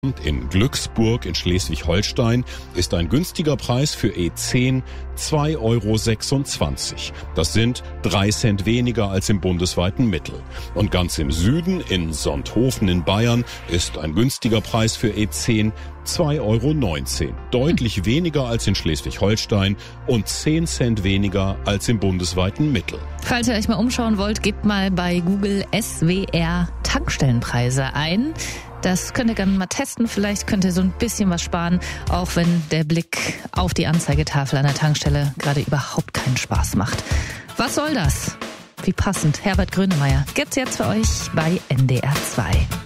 In Glücksburg in Schleswig-Holstein ist ein günstiger Preis für E10 2,26 €. Das sind 3 Cent weniger als im bundesweiten Mittel. Und ganz im Süden, in Sonthofen in Bayern, ist ein günstiger Preis für E10 2,19 €. Deutlich weniger als in Schleswig-Holstein und 10 Cent weniger als im bundesweiten Mittel. Falls ihr euch mal umschauen wollt, gebt mal bei Google SWR Tankstellenpreise ein. Das könnt ihr gerne mal testen. Vielleicht könnt ihr so ein bisschen was sparen, auch wenn der Blick auf die Anzeigetafel an der Tankstelle gerade überhaupt keinen Spaß macht. Was soll das? Wie passend. Herbert Grönemeyer gibt's jetzt für euch bei NDR 2.